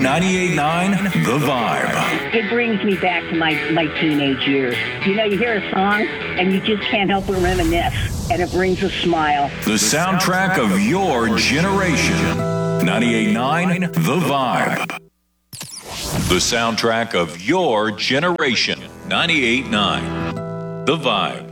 98.9 The Vibe. It brings me back to my teenage years. You know, you hear a song and you just can't help but reminisce, and it brings a smile. The soundtrack of your generation. 98.9 The Vibe. The soundtrack of your generation. 98.9 The Vibe.